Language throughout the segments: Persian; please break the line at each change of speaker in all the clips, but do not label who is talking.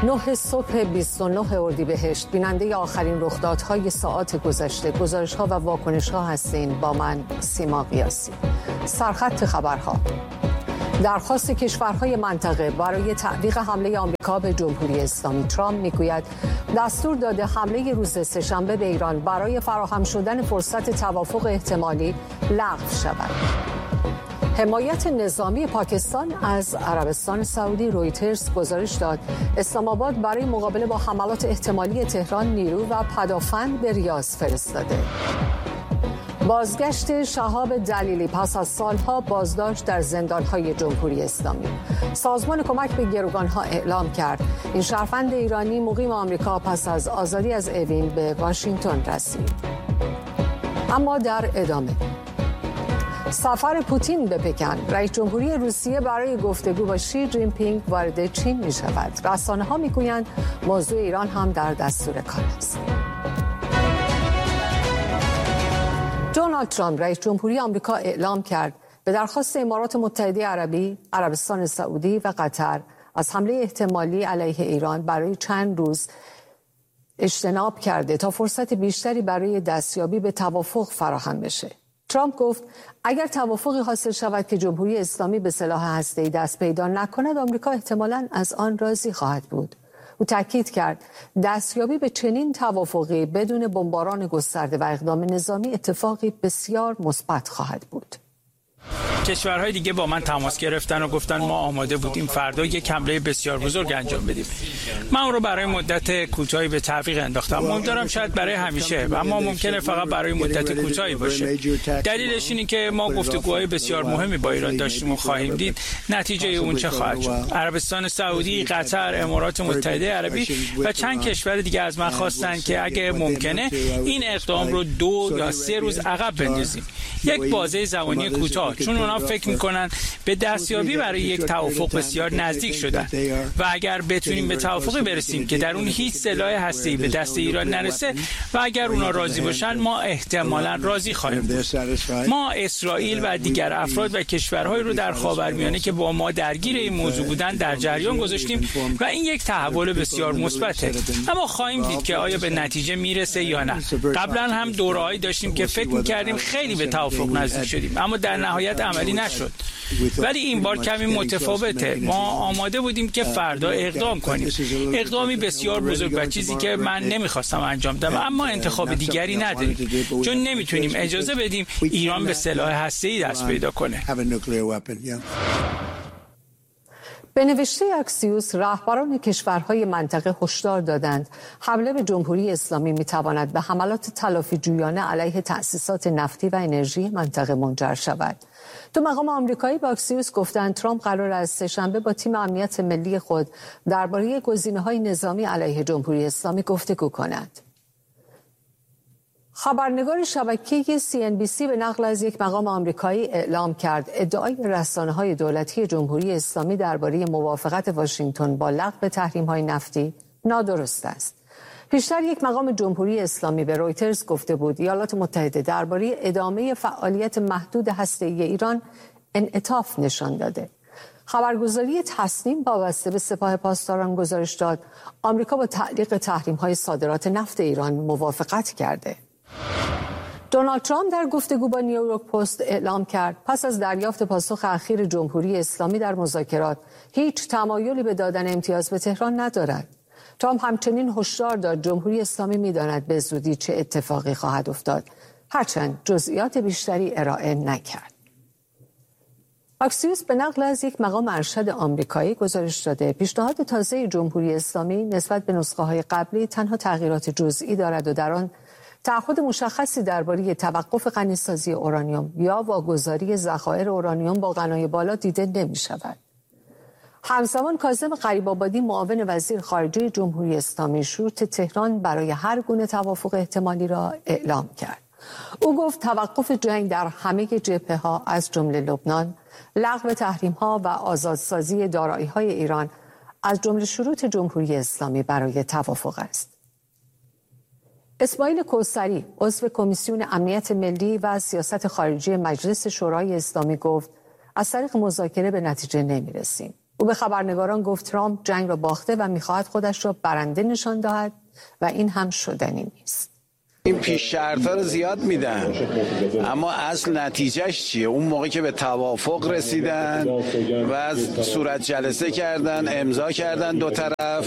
9 صبح 29 اردیبهشت بیننده آخرین رخدادهای ساعات گذشته، گزارش‌ها و واکنش‌ها هستین. با من سیما قیاسی. سرخط خبرها: درخواست کشورهای منطقه برای تعلیق حمله آمریکا به جمهوری اسلامی. ترامپ میگوید دستور داده حمله روز سه‌شنبه به ایران برای فراهم شدن فرصت توافق احتمالی لغو شود. حمایت نظامی پاکستان از عربستان سعودی. رویترز گزارش داد اسلام آباد برای مقابله با حملات احتمالی تهران نیرو و پدافند به ریاض فرستاده. بازگشت شهاب دلیلی پس از سالها بازداشت در زندانهای جمهوری اسلامی. سازمان کمک به گروگانها اعلام کرد این شهروند ایرانی مقیم آمریکا پس از آزادی از اوین به واشنگتن رسید. اما در ادامه سفر پوتین به پکن. رئیس جمهوری روسیه برای گفتگو با شی جین پینگ وارد چین می شود. رسانه‌ها میگویند موضوع ایران هم در دستور کار است. دونالد ترامپ رئیس جمهوری آمریکا اعلام کرد به درخواست امارات متحده عربی، عربستان سعودی و قطر از حمله احتمالی علیه ایران برای چند روز اجتناب کرده تا فرصت بیشتری برای دستیابی به توافق فراهم بشه. ترامپ گفت اگر توافقی حاصل شود که جمهوری اسلامی به سلاح هسته‌ای دست پیدا نکند، آمریکا احتمالاً از آن راضی خواهد بود. او تاکید کرد دستیابی به چنین توافقی بدون بمباران گسترده و اقدام نظامی اتفاقی بسیار مثبت خواهد بود.
کشورهای دیگه با من تماس گرفتن و گفتن ما آماده بودیم فردا یک حمله بسیار بزرگ انجام بدیم. من اون رو برای مدت کوتاهی به تعویق انداختم. امیدوارم شاید برای همیشه، اما ممکنه فقط برای مدت کوتاهی باشه. دلیلش اینه که ما گفتگوهای بسیار مهمی با ایران داشتیم و خواهیم دید نتیجه اون چه خواهد شد. عربستان سعودی، قطر، امارات متحده عربی و چند کشور دیگه از من خواستن که اگه ممکنه این اقدام رو 2 یا 3 روز عقب بندازیم. یک بازه زمانی کوتاه، چون اونا فکر میکنن به دستیابی برای یک توافق بسیار نزدیک شدن و اگر بتونیم به توافقی برسیم که در اون هیچ سلاح هسته‌ای به دست ایران نرسه و اگر اونا راضی باشن ما احتمالاً راضی خواهیم بود. ما اسرائیل و دیگر افراد و کشورهایی رو در خاورمیانه که با ما درگیر این موضوع بودن در جریان گذاشتیم و این یک تحول بسیار مثبته. اما خواهیم دید که آیا به نتیجه میرسه یا نه. قبلا هم دوره‌ای داشتیم که فکر می‌کردیم خیلی به توافق نزدیک شدیم اما در نهایت عملی نشد. ولی این بار کمی متفاوته. ما آماده بودیم که فردا اقدام کنیم. اقدامی بسیار بزرگ و چیزی که من نمیخواستم انجام بدم، اما انتخاب دیگری نداریم، چون نمیتونیم اجازه بدیم ایران به سلاح هسته‌ای دست پیدا کنه.
به نوشته اکسیوس رهبران کشورهای منطقه هشدار دادند حمله به جمهوری اسلامی میتواند به حملات تلافی جویانه علیه تأسیسات نفتی و انرژی منطقه منجر شود. دو مقام آمریکایی با اکسیوس گفتند ترامپ قرار است سه‌شنبه با تیم امنیت ملی خود درباره گزینه‌های نظامی علیه جمهوری اسلامی گفتگو کند. خبرنگار شبکه CNBC به نقل از یک مقام آمریکایی اعلام کرد ادعای رسانه‌های دولتی جمهوری اسلامی درباره موافقت واشنگتن با لغو تحریم‌های نفتی نادرست است. پیشتر یک مقام جمهوری اسلامی به رویترز گفته بود ایالات متحده درباره ادامه فعالیت محدود هسته‌ای ایران انعطاف نشان داده. خبرگزاری تصنیم وابسته به سپاه پاسداران گزارش داد آمریکا با تعلیق تحریم‌های صادرات نفت ایران موافقت کرده. دونالد ترامپ در گفتگو با نیویورک پست اعلام کرد پس از دریافت پاسخ اخیر جمهوری اسلامی در مذاکرات هیچ تمایلی به دادن امتیاز به تهران ندارد. ترامپ همچنین هشدار داد جمهوری اسلامی می‌داند به زودی چه اتفاقی خواهد افتاد، هرچند جزئیات بیشتری ارائه نکرد. اکسیوس به نقل از یک مقام ارشد آمریکایی گزارش داده پیشنهاد تازه جمهوری اسلامی نسبت به نسخه‌های قبلی تنها تغییرات جزئی دارد و در آن تعهد مشخصی درباره توقف غنیسازی اورانیوم یا واگذاری ذخایر اورانیوم با غنای بالا دیده نمی‌شود. همزمان کاظم غریب‌آبادی معاون وزیر خارجه جمهوری اسلامی شروط تهران برای هر گونه توافق احتمالی را اعلام کرد. او گفت توقف جنگ در همه جبهه‌ها از جمله لبنان، لغو تحریم‌ها و آزادسازی دارایی‌های ایران از جمله شروط جمهوری اسلامی برای توافق است. اسماعیل کوثری عضو کمیسیون امنیت ملی و سیاست خارجی مجلس شورای اسلامی گفت از طریق مذاکره به نتیجه نمی‌رسیم. او به خبرنگاران گفت ترامپ جنگ را باخته و می‌خواهد خودش را برنده نشان دهد و این هم شدنی نیست.
این پیش شرطا رو زیاد میدن، اما اصل نتیجهش چیه؟ اون موقع که به توافق رسیدن و صورت جلسه کردن، امضا کردن دو طرف،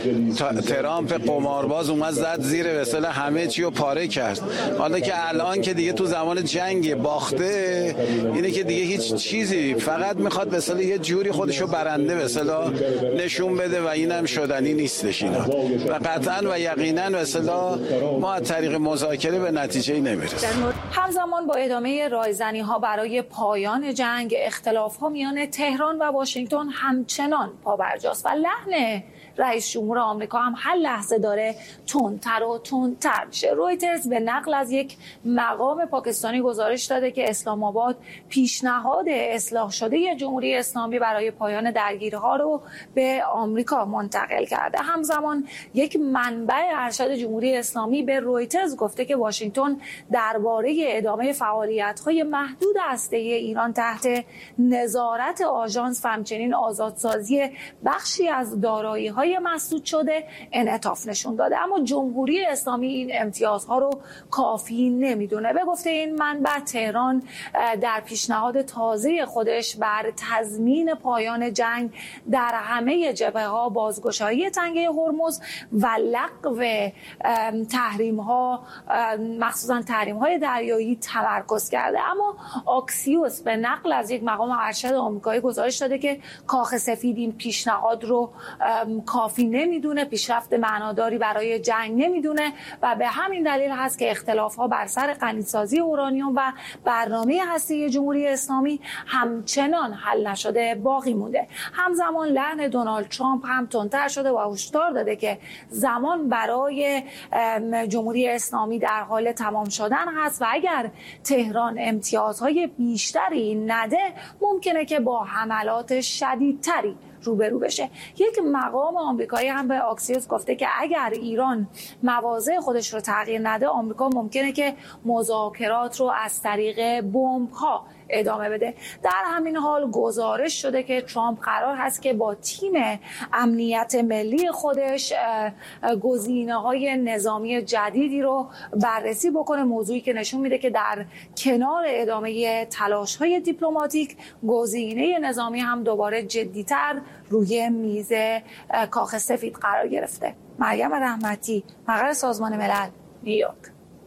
ترامپ قمارباز اومد زد زیر وسیله همه چی رو پاره کرد. حالا که الان که دیگه تو زمان جنگ باخته، اینه که دیگه هیچ چیزی، فقط میخواد به اصطلاح یه جوری خودشو برنده به اصطلاح نشون بده و اینم شدنی نیستش اینا. و قطعا و یقینا به اصطلاح ما از طریق مذاکره به نتیجه نمیرسیم.
همزمان با ادامه رایزنی‌ها برای پایان جنگ، اختلاف‌ها میان تهران و واشنگتن همچنان پابرجاست و لحن رئیس جمهور آمریکا هم هر لحظه داره تندتر و تندتر میشه. رویترز به نقل از یک مقام پاکستانی گزارش داده که اسلام آباد پیشنهاد اصلاح شده جمهوری اسلامی برای پایان درگیری‌ها رو به آمریکا منتقل کرده. همزمان یک منبع ارشد جمهوری اسلامی به رویترز گفته که واشنگتن درباره ادامه فعالیت‌های محدود هسته‌ای ایران تحت نظارت آژانس و همچنین آزادسازی بخشی از دارایی‌های مسدود شده انعطاف نشون داده، اما جمهوری اسلامی این امتیازها رو کافی نمیدونه. به گفته این منبع، تهران در پیشنهاد تازه خودش بر تضمین پایان جنگ در همه جبهه‌ها، بازگشایی تنگه هرمز و لغو تحریم‌ها، مخصوصاً تحریم‌های دریایی تمرکز کرده. اما آکسیوس به نقل از یک مقام ارشد آمریکایی گزارش داده که کاخ سفید این پیشنهاد رو کافی نمیدونه، پیشرفت معناداری برای جنگ نمیدونه و به همین دلیل هست که اختلاف‌ها بر سر غنی‌سازی اورانیوم و برنامه هسته‌ای جمهوری اسلامی همچنان حل نشده باقی مونده. همزمان لحن دونالد ترامپ هم تندتر شده و هشدار داده که زمان برای جمهوری اسلامی در حال تمام شدن هست و اگر تهران امتیازهای بیشتری نده ممکنه که با حملات شدیدتری روبرو بشه. یک مقام آمریکایی هم به آکسیوس گفته که اگر ایران مواضع خودش رو تغییر نده، آمریکا ممکنه که مذاکرات رو از طریق بمب‌ها ادامه بده. در همین حال گزارش شده که ترامپ قرار هست که با تیم امنیت ملی خودش گزینه‌های نظامی جدیدی رو بررسی بکنه، موضوعی که نشون میده که در کنار ادامه تلاش‌های دیپلماتیک، گزینه نظامی هم دوباره جدی‌تر روی میز کاخ سفید قرار گرفته. مریم رحمتی، مقر سازمان ملل، نیویورک.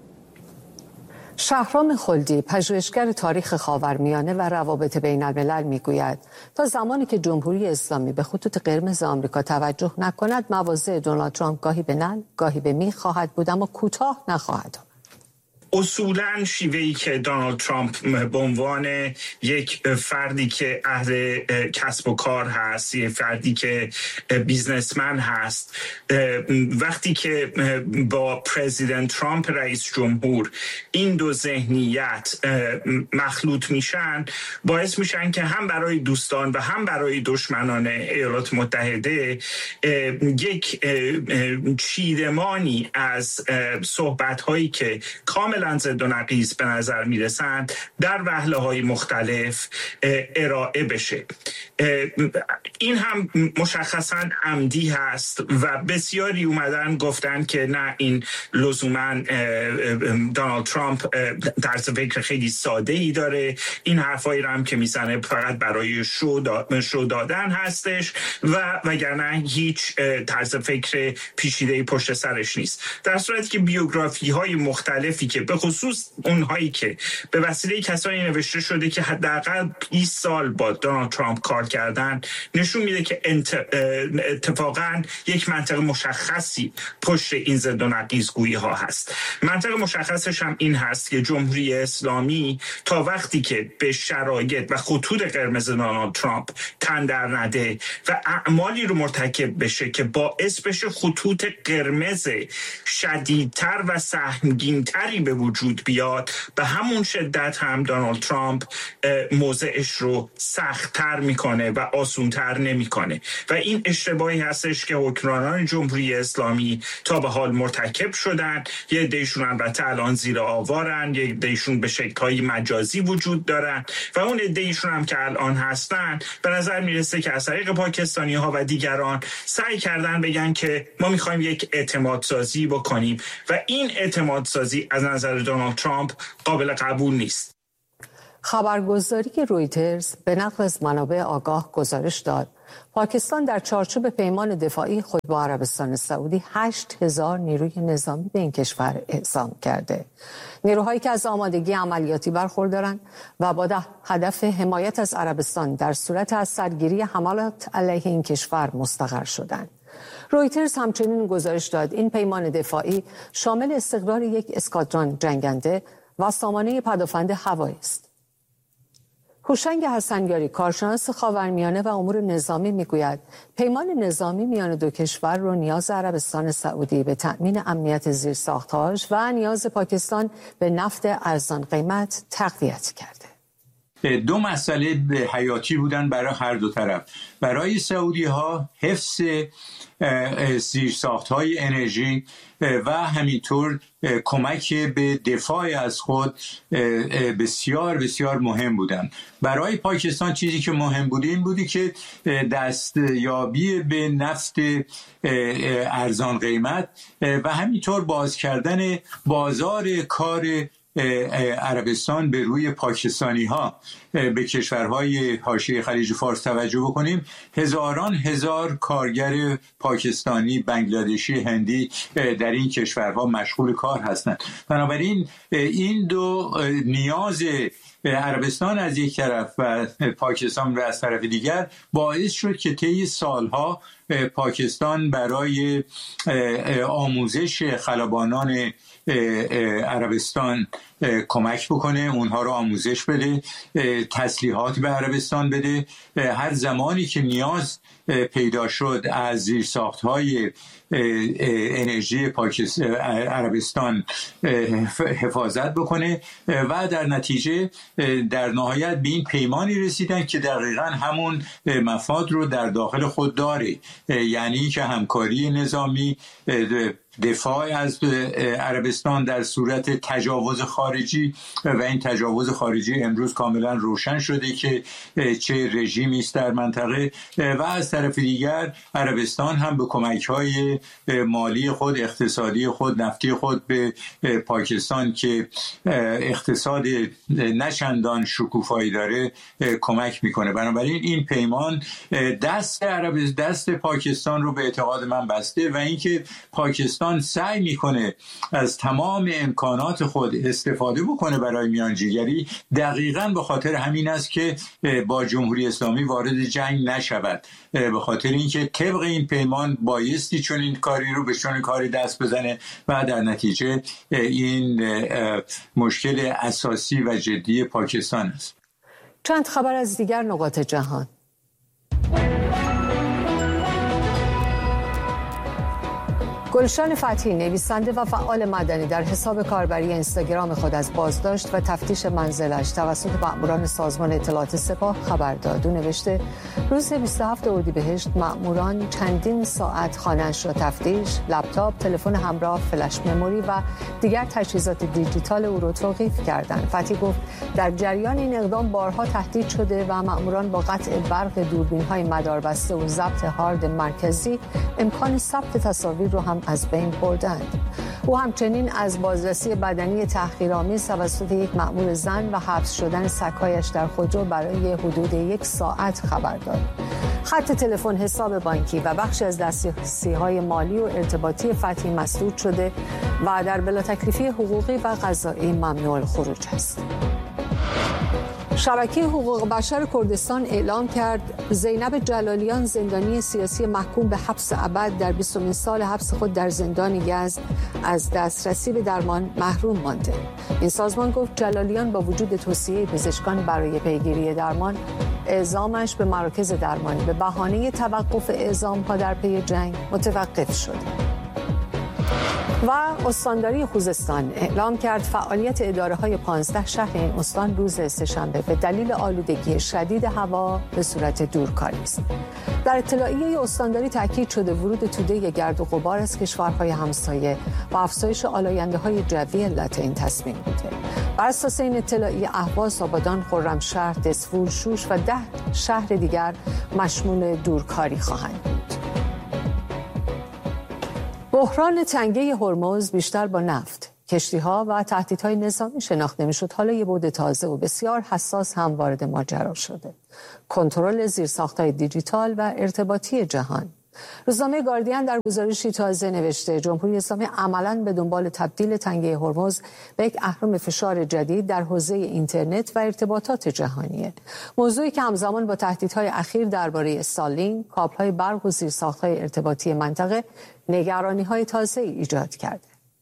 شهرام خلدی، پژوهشگر تاریخ خاورمیانه و روابط بین الملل میگوید تا زمانی که جمهوری اسلامی به خطوط قرمز آمریکا توجه نکند، مواضع دونالد ترامپ گاهی به نل گاهی به می خواهد بود، اما کوتاه نخواهد آمد.
اصولاً شیوهی که دونالد ترامپ به عنوان یک فردی که اهل کسب و کار هست، یک فردی که بیزنسمن هست، وقتی که با پرزیدنت ترامپ رئیس جمهور این دو ذهنیت مخلوط میشن، باعث میشن که هم برای دوستان و هم برای دشمنان ایالات متحده یک چیدمانی از صحبت‌هایی که کاملا ضد و نقیض به نظر میرسند در وهله‌های مختلف ارائه بشه. این هم مشخصاً عمدی هست و بسیاری اومدن گفتن که نه، این لزوماً دونالد ترامپ طرز فکر خیلی ساده‌ای داره، این حرفایی رو هم که میزنه فقط برای شو دادن هستش و وگرنه هیچ طرز فکر پیچیده‌ای پشت سرش نیست. در صورتی که بیوگرافی‌های مختلفی که به خصوص اونهایی که به وسیله کسانی نوشته شده که حداقل 20 سال با دونالد ترامپ کار کردن، نشون میده که اتفاقاً یک منطق مشخصی پشت این ضد و نقیض گویی ها هست. منطق مشخصش هم این هست که جمهوری اسلامی تا وقتی که به شرایط و خطوط قرمز دونالد ترامپ تن در نده و اعمالی رو مرتکب بشه که باعث بشه خطوط قرمز شدیدتر و سهمگینتری به وجود بیاد به همون شدت هم دونالد ترامپ موضعش رو سخت‌تر میکنه و آسونتر نمیکنه و این اشتباهی هستش که حکمرانان جمهوری اسلامی تا به حال مرتکب شدن. یه عده‌شون البته الان زیر آوارن، یه عده‌شون به شکل‌های مجازی وجود دارن و اون عده‌شون هم که الان هستن به نظر میرسه که از طریق پاکستانی‌ها و دیگران سعی کردن بگن که ما می‌خوایم یک اعتماد سازی بکنیم و این اعتماد سازی از نظر دونالد ترامپ قابل قبول نیست.
خبرگزاری رویترز به نقل از منابع آگاه گزارش داد پاکستان در چارچوب پیمان دفاعی خود با عربستان سعودی 8,000 نیروی نظامی به این کشور اعزام کرده. نیروهایی که از آمادگی عملیاتی برخوردارند و با هدف حمایت از عربستان در صورت از سرگیری حملات علیه این کشور مستقر شدند. رویترز همچنین گزارش داد این پیمان دفاعی شامل استقرار یک اسکادران جنگنده و سامانه پدافند هوایی است. هوشنگ حسنیاری کارشناس خاورمیانه و امور نظامی میگوید پیمان نظامی میان دو کشور رو نیاز عربستان سعودی به تأمین امنیت زیرساخت‌هاش و نیاز پاکستان به نفت ارزان قیمت تقویت کرده.
دو مسئله حیاتی بودن برای هر دو طرف. برای سعودی ها حفظ زیرساخت‌های انرژی و همینطور کمک به دفاع از خود بسیار بسیار مهم بودن. برای پاکستان چیزی که مهم بود این بودی که دستیابی به نفت ارزان قیمت و همینطور باز کردن بازار کار عربستان به روی پاکستانی ها. به کشورهای حاشیه خلیج فارس توجه بکنیم، هزاران هزار کارگر پاکستانی، بنگلادشی، هندی در این کشورها مشغول کار هستند. بنابراین این دو نیاز عربستان از یک طرف و پاکستان و از طرف دیگر باعث شد که طی سالها پاکستان برای آموزش خلبانان عربستان کمک بکنه، اونها رو آموزش بده، تسلیحات به عربستان بده. هر زمانی که نیاز پیدا شد از زیرساخت‌های انرژی عربستان حفاظت بکنه و در نتیجه در نهایت به این پیمانی رسیدن که دقیقاً همون مفاد رو در داخل خود داره، یعنی که همکاری نظامی، دفاع از عربستان در صورت تجاوز خارجی و این تجاوز خارجی امروز کاملا روشن شده که چه رژیمی است در منطقه و از طرف دیگر عربستان هم به کمک‌های مالی خود، اقتصادی خود، نفتی خود به پاکستان که اقتصاد نچندان شکوفایی داره کمک میکنه. بنابراین این پیمان دست پاکستان رو به اعتقاد من بسته و اینکه پاکستان سعی میکنه از تمام امکانات خود استفاده بکنه برای میانجیگری دقیقاً به خاطر همین است که با جمهوری اسلامی وارد جنگ نشود، به خاطر اینکه طبق این پیمان بایستی چون این کاری رو به چون کاری دست بزنه و در نتیجه این مشکل اساسی و جدی پاکستان است.
چند خبر از دیگر نقاط جهان. گلشن فتحی نویسنده و فعال مدنی در حساب کاربری اینستاگرام خود از بازداشت و تفتیش منزلش توسط مأموران سازمان اطلاعات سپاه خبر داد. او نوشته روز 27 اردیبهشت مأموران چندین ساعت خانه‌اش را تفتیش، لپتاپ، تلفن همراه، فلش مموری و دیگر تجهیزات دیجیتال او را توقیف کردند. فتحی گفت در جریان این اقدام بارها تهدید شده و مأموران با قطع برق دوربین‌های مداربسته و ضبط هارد مرکزی امکان ثبت تصاویر رو هم از بین بردند. او همچنین از بازرسی بدنی تحقیرآمیز توسط یک مأمور زن و حبس شدن سگ‌هایش در خودرو برای حدود 1 ساعت خبر داد. خط تلفن، حساب بانکی و بخشی از دسترسی‌های مالی و ارتباطی فتحی مسدود شده و در بلاتکلیفی حقوقی و قضایی ممنوع الخروج است. شبکه حقوق بشر کردستان اعلام کرد زینب جلالیان زندانی سیاسی محکوم به حبس ابد در 20مین سال حبس خود در زندان یزد از دسترسی به درمان محروم مانده. این سازمان گفت جلالیان با وجود توصیه پزشکان برای پیگیری درمان، اعزامش به مراکز درمانی به بهانه توقف اعزام‌ها در پی جنگ متوقف شد. و استانداری خوزستان اعلام کرد فعالیت اداره‌های 15 شهر این استان روز سه‌شنبه به دلیل آلودگی شدید هوا به صورت دورکاری است. در اطلاعیه استانداری تاکید شده ورود توده گرد و غبار از کشورهای همسایه و افزایش آلاینده‌های جوی علت این تصمیم بوده. بر اساس این اطلاعیه اهواز، آبادان، خرمشهر، دسفول، شوش و 10 شهر دیگر مشمول دورکاری خواهند بود. بحران تنگه هرمز بیشتر با نفت، کشتی‌ها و تهدیدهای نظامی شناخته می‌شد. حالا یه بعد تازه و بسیار حساس هم وارد ماجرا شده: کنترل زیرساخت‌های دیجیتال و ارتباطی جهان. روزنامه گاردین در گزارشی تازه نوشته جمهوری اسلامی عملاً به دنبال تبدیل تنگه هرمز به یک اهرم فشار جدید در حوزه اینترنت و ارتباطات جهانیه. موضوعی که همزمان با تهدیدهای اخیر درباره استارلینک، کابل‌های برق و زیرساخت‌های ارتباطی منطقه نگرانی‌های تازه ایجاد کرده.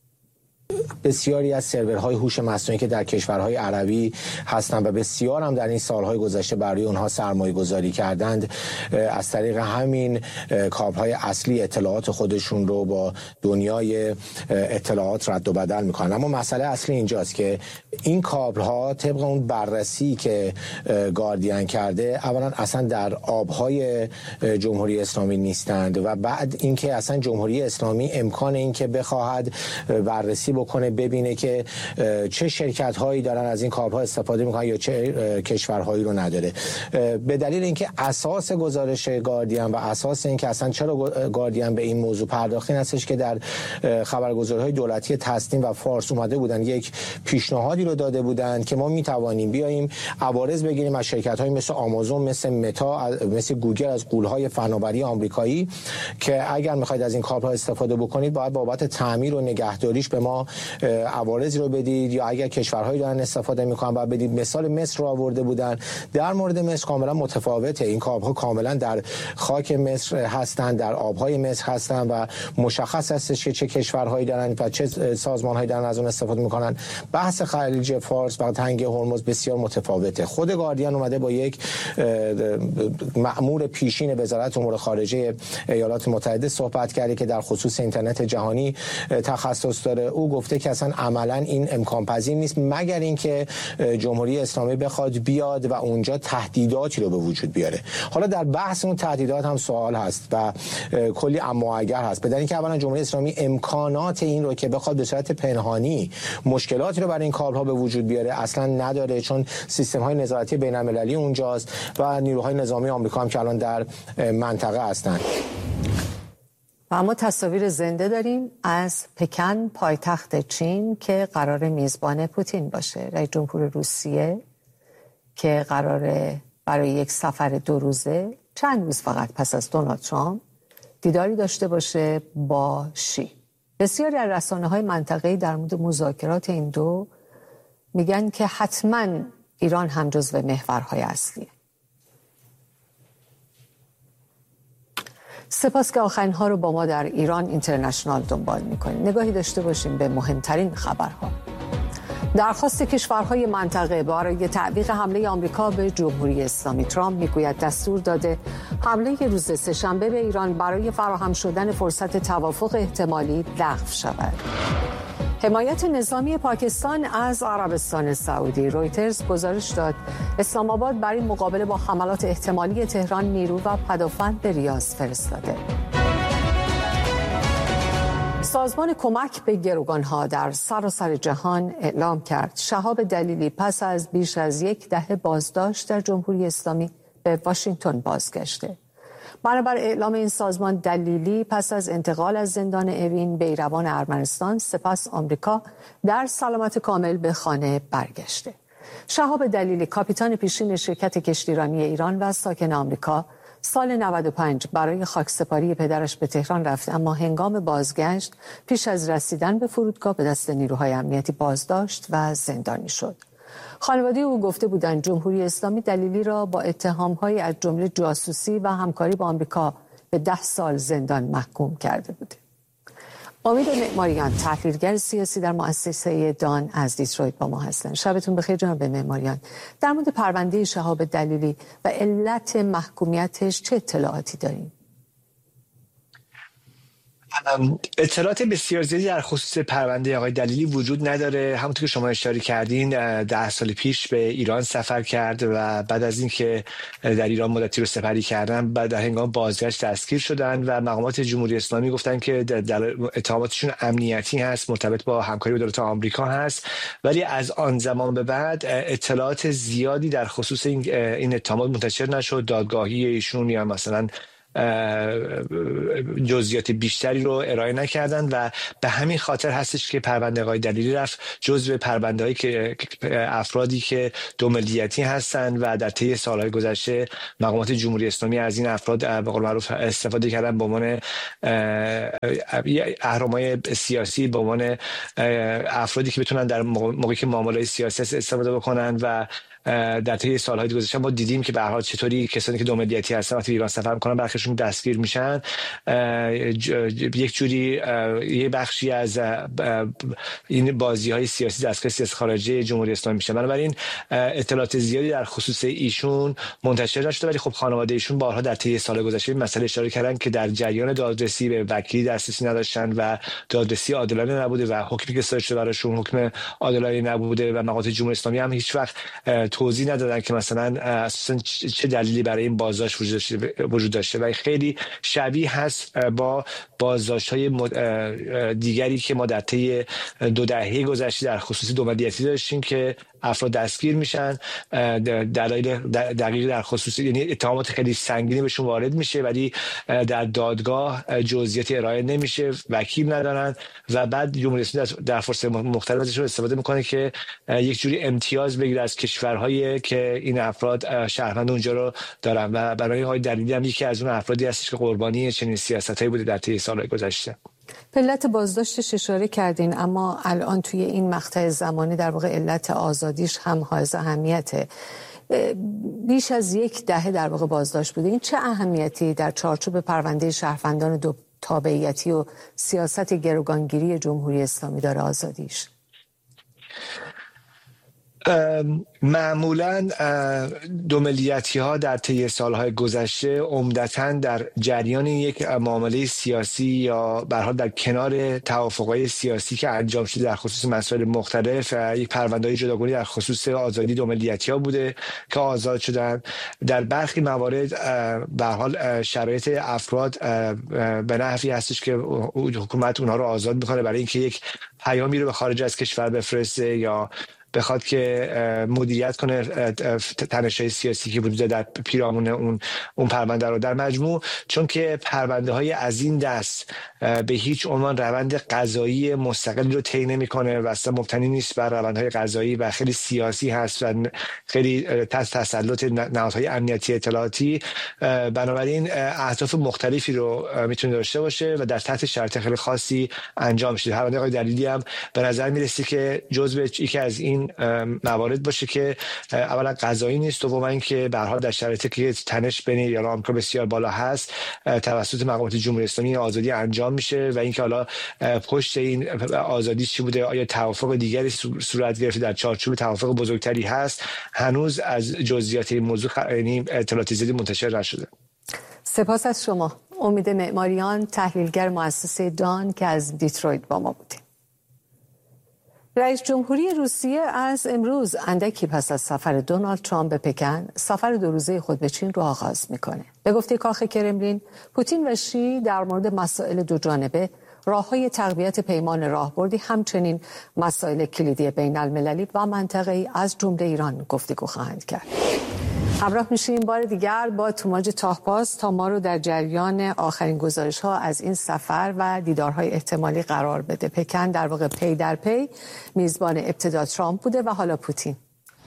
بسیاری از سرورهای هوش مصنوعی که در کشورهای عربی هستند و بسیار هم در این سالهای گذشته برای اونها سرمایه گذاری کردند، از طریق همین کابل‌های اصلی اطلاعات خودشون رو با دنیای اطلاعات رد و بدل میکنن. اما مسئله اصلی اینجاست که این کابل‌ها طبق اون بررسی که گاردین کرده اولا اصلا در آبهای جمهوری اسلامی نیستند و بعد اینکه اصلا جمهوری اسلامی امکان اینکه بخواهد بررسی بکنه ببینه که چه شرکت هایی دارن از این کابل‌ها استفاده میکنن یا چه کشورهایی رو نداره. به دلیل اینکه اساس گزارش گاردین و اساس اینکه اصلا چرا گاردین به این موضوع پرداخت این هستش که در خبرگزاری‌های دولتی تسنیم و فارس اومده بودن یک پیشنهادی رو داده بودن که ما میتوانیم بیاییم عوارض بگیریم از شرکت‌های مثل آمازون، مثل متا، مثل گوگل، از غول‌های فناوری آمریکایی که اگر میخواید از این کابل‌ها استفاده بکنید باید بابت تعمیر و نگهداریش به ما عوارضی رو بدید، یا اگر کشورهایی دارن استفاده میکنن باید بدید. مثال مصر رو آورده بودن. در مورد مصر کاملا متفاوته. این کابل‌ها کاملا در خاک مصر هستند، در آبهای مصر هستند و مشخص هستش که چه کشورهایی دارن و چه سازمانهایی دارن از اون استفاده میکنن. بحث خلیج فارس و تنگه هرمز بسیار متفاوته. خود گاردین اومده با یک مأمور پیشین وزارت امور خارجه ایالات متحده صحبت کرده که در خصوص اینترنت جهانی تخصص داره. او گفته که اصلا عملا این امکان پذیر نیست مگر اینکه جمهوری اسلامی بخواد بیاد و اونجا تهدیداتی رو به وجود بیاره. حالا در بحث اون تهدیدات هم سوال هست و کلی اما و اگر هست. بدون اینکه اولا جمهوری اسلامی امکانات این رو که بخواد به صورت پنهانی مشکلاتی رو برای این کابل‌ها به وجود بیاره اصلا نداره، چون سیستم‌های نظارتی بین‌المللی اونجاست و نیروهای نظامی آمریکا هم که الان در منطقه هستند.
و اما تصاویر زنده داریم از پکن، پایتخت چین که قرار میزبان پوتین باشه. رئیس جمهور روسیه که قراره برای یک سفر 2 روزه چند روز فقط پس از دونالد ترامپ دیداری داشته باشه با شی. بسیاری از رسانه‌های منطقه‌ای در مورد مذاکرات این دو میگن که حتما ایران هم جزو محورهای اصلیه. سپاس که آخرین ها رو با ما در ایران اینترنشنال دنبال میکنیم. نگاهی داشته باشیم به مهمترین خبرها. درخواست کشورهای منطقه برای تعویق حمله آمریکا به جمهوری اسلامی. ترامپ میگوید دستور داده حمله روز سه‌شنبه به ایران برای فراهم شدن فرصت توافق احتمالی لغو شود. حمایت نظامی پاکستان از عربستان سعودی. رویترز گزارش داد اسلام آباد برای مقابله با حملات احتمالی تهران نیرو و پدافند به ریاض فرستاده. سازمان کمک به گروگانها در سراسر جهان اعلام کرد شهاب دلیلی پس از بیش از 1 دهه بازداشت در جمهوری اسلامی به واشنگتن بازگشته. بنابر اعلام این سازمان، دلیلی پس از انتقال از زندان اوین به ایروان ارمنستان سپس آمریکا در سلامت کامل به خانه برگشته. شهاب دلیلی کاپیتان پیشین شرکت کشتیرانی ایران و ساکن آمریکا سال 95 برای خاکسپاری پدرش به تهران رفت، اما هنگام بازگشت پیش از رسیدن به فرودگاه به دست نیروهای امنیتی بازداشت و زندانی شد. خانواده او گفته بودند جمهوری اسلامی دلیلی را با اتهام‌های از جمله جاسوسی و همکاری با آمریکا به 10 سال زندان محکوم کرده بوده. امید معماریان، تحلیلگر سیاسی در مؤسسه دان از دیترویت با ما هستند. شبتون بخیر جناب معماریان. در مورد پرونده شهاب دلیلی و علت محکومیتش چه اطلاعاتی داریم؟
اطلاعات بسیار زیادی در خصوص پرونده آقای دلیلی وجود نداره. همونطور که شما اشاره کردین 10 سال پیش به ایران سفر کرد و بعد از اینکه در ایران مدتی رو سپری کردن بعد در هنگام بازگشت دستگیر شدن و مقامات جمهوری اسلامی گفتن که در اتهاماتشون امنیتی هست، مرتبط با همکاری با دولت آمریکا هست، ولی از آن زمان به بعد اطلاعات زیادی در خصوص این اتهامات منتشر نشد. دادگاهی ایشون یا مثلا جزئیات بیشتری رو ارائه نکردن و به همین خاطر هستش که پرونده آقای دلیلی رفت جزو پرونده‌هایی که افرادی که دو ملیتی هستن و در طی سالهای گذشته مقامات جمهوری اسلامی از این افراد به قول معروف استفاده کردن به عنوان اهرم‌های سیاسی، به عنوان افرادی که بتونن در موقعی که معاملات سیاسی استفاده بکنن و در طی سالهای گذشته ما دیدیم که به هر حال چطوری کسانی که دو ملیتی هستن وقتی ایران سفر می‌کنن برخیشون دستگیر میشن. یک جوری یه بخشی از این بازی‌های سیاسی دستگاه سیاسی خارجی جمهوری اسلامی میشه. بنابراین اطلاعات زیادی در خصوص ایشون منتشر نشده، ولی خب خانواده ایشون بارها در طی سال‌های گذشته این مسئله اشاره کردن که در جریان دادرسی به وکیلی دسترسی نداشتن و دادرسی عادلانه نبوده و حکمی که صادر شده براشون حکم عادلانه نبوده و مقامات جمهوری اسلامی هم هیچ وقت توضیح ندادن که مثلا اساسا چه دلیلی برای این بازداشت وجود داشته و خیلی شبیه هست با بازداشت‌های دیگری که ما در طی 2 دهه گذشته در خصوص دو ملیتی داشتیم که افراد دستگیر میشن، دلایل دقیق در خصوص یعنی اتهامات خیلی سنگینی بهشون وارد میشه ولی در دادگاه جزئیات ارائه نمیشه، وکیل ندارن و بعد جمهوری اسلامی در فرصت مختلف ازشون استفاده میکنه که یک جوری امتیاز بگیره از کشورهایی که این افراد شهروند اونجا رو دارن و برای آقای دلیلی هم یکی از اون افرادی هستش که قربانی چنین سیاستایی بوده در طی سالهای گذشته.
به علت بازداشتش اشاره کردین، اما الان توی این مقطع زمانی در واقع علت آزادیش هم حائز اهمیته. بیش از 1 دهه در واقع بازداشت بوده. این چه اهمیتی در چارچوب پرونده شهروندان دو تابعیتی و سیاست گروگانگیری جمهوری اسلامی داره آزادیش؟
معمولا دو ملیتی ها در طی سالهای گذشته عمدتاً در جریان یک معامله سیاسی یا به هر حال در کنار توافقات سیاسی که انجام شده در خصوص مسائل مختلف یک پرونده‌های جداگانه در خصوص آزادی دو ملیتی ها بوده که آزاد شدن. در برخی موارد به هر حال شرایط افراد به نحوی هستش که حکومت اونها رو آزاد میکنه برای اینکه یک پیامی رو به خارج از کشور بفرسته یا بخواد که مدیریت کنه تنش‌های سیاسی که وجود در پیرامون اون پرونده رو. در مجموع چون که پرونده های از این دست به هیچ عنوان روند قضایی مستقلی رو طی نمی‌کنه و اصلا مبتنی نیست بر روندهای قضایی و خیلی سیاسی هست و خیلی تحت تسلط نهادهای امنیتی اطلاعاتی، بنابراین اهداف مختلفی رو میتونه داشته باشه و در تحت شرایط خیلی خاصی انجام شده. پرونده آقای دلیلی هم به نظر میرسه که جزو یکی از این موارد باشه که اولا قضایی نیست، دوما اینکه به هر حال در شرایطی که تنش بین ایران و آمریکا بسیار بالا هست توسط مقامات جمهوری اسلامی آزادی انجام میشه و اینکه حالا پشت این آزادی چی بوده، آیا توافق دیگری صورت گرفته در چارچوب توافق بزرگتری هست، هنوز از جزئیات این موضوع اطلاعات زیادی منتشر نشده.
سپاس از شما. امید معماریان، تحلیلگر مؤسسه دان که از دیترویت با ما بودیم. رئیس جمهوری روسیه از امروز اندکی پس از سفر دونالد ترامپ به پکن سفر 2 روزه خود به چین رو آغاز میکنه. به گفته کاخ کرملین، پوتین و شی در مورد مسائل دو جانبه، راه‌های تقویت پیمان راهبردی، همچنین مسائل کلیدی بین المللی و منطقه‌ای از جمله ایران گفتگو خواهند کرد. همراه میشیم بار دیگر با توماج تاهپاس تا ما رو در جریان آخرین گزارش‌ها از این سفر و دیدارهای احتمالی قرار بده. پکن در واقع پی در پی میزبان ابتدا ترامپ بوده و حالا پوتین.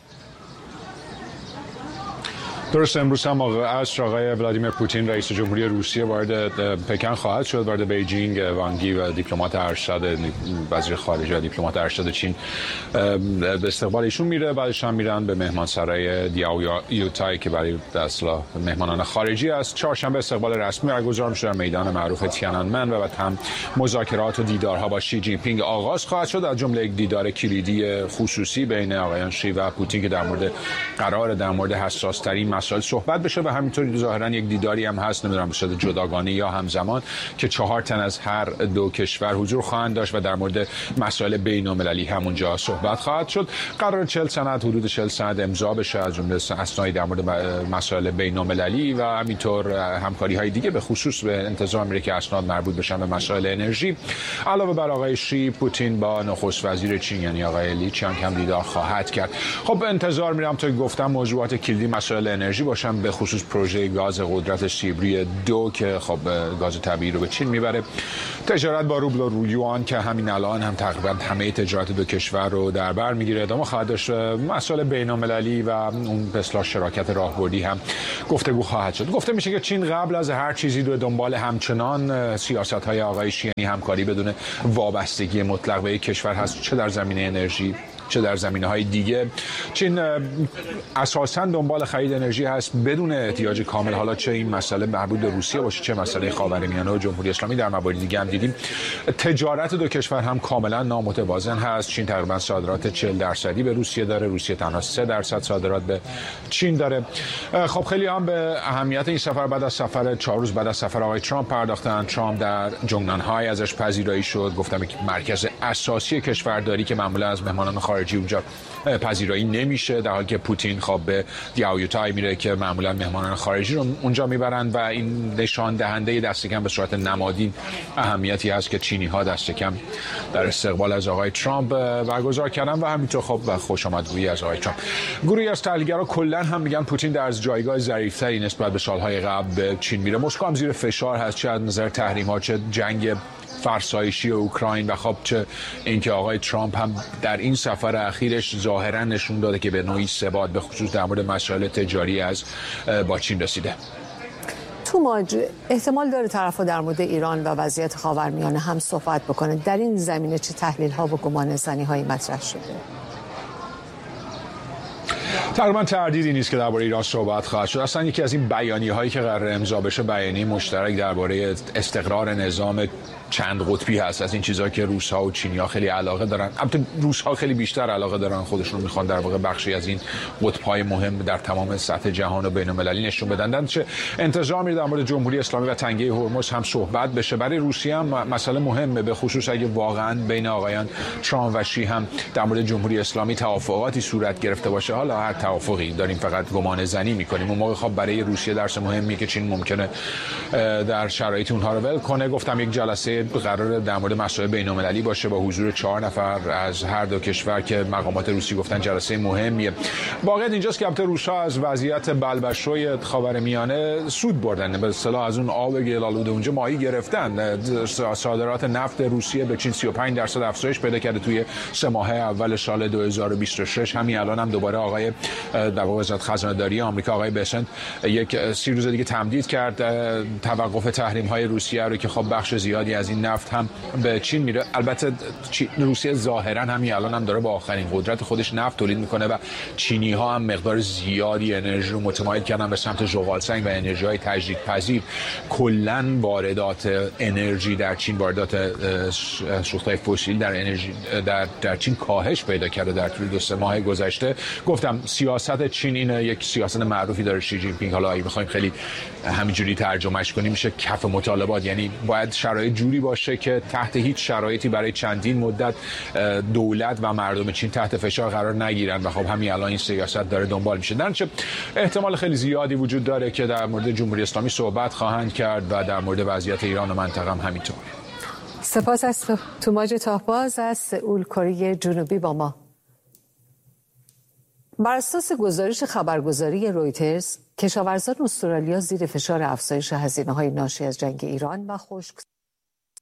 درست امروز هم عصر آقای ولادیمیر پوتین رئیس جمهوری روسیه وارد پکن خواهد شد. وارد بیجینگ وانگ یی و دیپلمات ارشد وزیر خارجه و دیپلمات ارشد چین به استقبال ایشون میره. بعدش هم میرن به مهمانسرای دیاویوتای که برای اصلا مهمانان خارجی است. چهارشنبه استقبال رسمی برگزار میشه در میدان معروف تیانانمن و بعد هم مذاکرات و دیدارها با شی جین پینگ آغاز خواهد شد، از جمله یک دیدار کلیدی خصوصی بین آقایان شی و پوتین که در مورد حساس ترین مسائل صحبت بشه و همینطور ظاهرا یک دیداری هم هست، نمیدونم به صورت جداگانه یا همزمان، که 4 تن از هر 2 کشور حضور خواهند داشت و در مورد مسائل بین‌المللی همونجا صحبت خواهد شد. قرار 40 سند حدود 40 سند امضا بشه، از جمله اسنادی در مورد مسائل بین‌المللی و همینطور همکاری‌های دیگه، به خصوص به انتظار میره که اسناد مربوط بشن به مسائل انرژی. علاوه بر آقای شی، پوتین با نخست وزیر چین یعنی آقای لی چیانگ هم دیدار خواهد کرد. خب انتظار میرم تا گفتم موضوعات کلیدی مسائل انرژی باشن، به خصوص پروژه گاز قدرت سیبری 2 که خب گاز طبیعی رو به چین میبره، تجارت با روبل و یوان که همین الان هم تقریبا همه تجارت 2 کشور رو در بر میگیره، ادامه خواهد داشت. مسائل بین‌المللی و اون به اصطلاح شراکت راهبردی هم گفتگو خواهد شد. گفته میشه که چین قبل از هر چیزی رو دنبال همچنان سیاست‌های آقای شی، یعنی همکاری بدون وابستگی مطلق به یک کشور هست، چه در زمینه انرژی چه در زمینه‌های دیگه. چین اساساً دنبال خرید انرژی هست بدون احتیاج کامل، حالا چه این مسئله مربوط به روسیه باشه چه مسئله خاورمیانه و جمهوری اسلامی. در موارد دیگه هم دیدیم تجارت 2 کشور هم کاملا نامتوازن هست. چین تقریبا صادرات 40% به روسیه داره، روسیه تنها 3% صادرات به چین داره. خب خیلی هم به اهمیت این سفر بعد از سفر 4 روز بعد از سفر آقای ترامپ پرداختن. ترامپ در جنگنان‌های ازش پذیرایی شد، گفتم یک مرکز اساسی کشورداری که معمولا از مهمانان خارجی اونجا پذیرایی نمیشه، در حالی که پوتین خب به دیاویوتای میره که معمولا مهمانان خارجی رو اونجا میبرن و این نشان دهنده دست کم به صورت نمادین اهمیتی هست که چینی ها دست کم در استقبال از آقای ترامپ برگزار کردن و همینطور خب خوش آمدگویی از آقای ترامپ. گروهی از تحلیلگرا کلا هم میگن پوتین در از جایگاه ظریف‌تری نسبت به سالهای قبل به چین میره. مسکو هم زیر فشار هست، چه از نظر تحریم‌ها چه جنگ فرسایشی اوکراین و خب چه اینکه آقای ترامپ هم در این سفر اخیرش ظاهرا نشون داده که به نوعی ثبات به خصوص در مورد مسائل تجاری از با چین رسیده.
توماج، احتمال داره طرف‌ها در مورد ایران و وضعیت خاورمیانه هم صحبت بکنه. در این زمینه چه تحلیل‌ها و گمانه‌زنی‌هایی مطرح شده؟
تقریبا تردیدی نیست که درباره ایران صحبت خواهد شد. اصلا یکی از این بیانیه‌هایی که قرار امضا بشه بیانیه مشترک درباره استقرار نظام چند قطبی هست، از این چیزا که روس‌ها و چینی‌ها خیلی علاقه دارن. البته روس‌ها خیلی بیشتر علاقه دارن، خودشون میخوان در واقع بخشی از این قطب‌های مهم در تمام سطح جهان و بین‌المللی نشون بدن. چه انتظار میره در مورد جمهوری اسلامی و تنگه هرمز هم صحبت بشه. برای روسیه هم مسئله مهمه، به خصوص اگه واقعا بین آقایان ترامپ و شی هم در مورد جمهوری اسلامی توافقاتی صورت گرفته باشه. حالا هر توافقی داریم فقط گمان زنی می‌کنیم. اون موقع خب برای روسیه درس مهمی که چین ممکنه در شرایط اونها رو ول کنه. گفتم یک جلسه قرار در مورد مسائل بین‌المللی باشه با حضور 4 نفر از هر 2 کشور که مقامات روسی گفتن جلسه مهمیه. واقعیت اینجاست که البته روس‌ها از وضعیت بلبشوی خاورمیانه سود بردن، به اصطلاح از اون آب گل‌آلود اونجا ماهی گرفتن. صادرات نفت روسیه به چین 35% افزایش پیدا کرده توی 3 ماه اول سال 2026. همین الان هم دوباره آقای در واقع وزارت خزانه‌داری آمریکا آقای بسنت یک 30 روز دیگه تمدید کرد توقف تحریم‌های روسیه رو که خب بخش زیادی از این نفت هم به چین میره. البته روسیه ظاهرا همین الان هم داره با آخرین قدرت خودش نفت تولید میکنه و چینی ها هم مقدار زیادی انرژی رو متمایل کردن به سمت زغال سنگ و انرژی های تجدیدپذیر. کلاً واردات انرژی در چین، واردات سوختهای فسیل در انرژی در چین کاهش پیدا کرده در طول 2-3 ماه گذشته. گفتم سیاست چین اینه، یک سیاست معروفی داره شی جین پینگ. حالا اگه بخوایم خیلی همینجوری ترجمهش کنیم میشه کف مطالبات، یعنی باید شرایط جوری باشه که تحت هیچ شرایطی برای چندین مدت دولت و مردم چین تحت فشار قرار نگیرن و خب همین الان این سیاست داره دنبال میشه. درنچه احتمال خیلی زیادی وجود داره که در مورد جمهوری اسلامی صحبت خواهند کرد و در مورد وضعیت ایران و منطقه هم همینطور.
سپاس از توماج تاهباز از سئول کره جنوبی با ما. بر اساس گزارش خبرگزاری رویترز، کشاورزان استرالیا زیر فشار افزایش هزینه‌های ناشی از جنگ ایران و خشک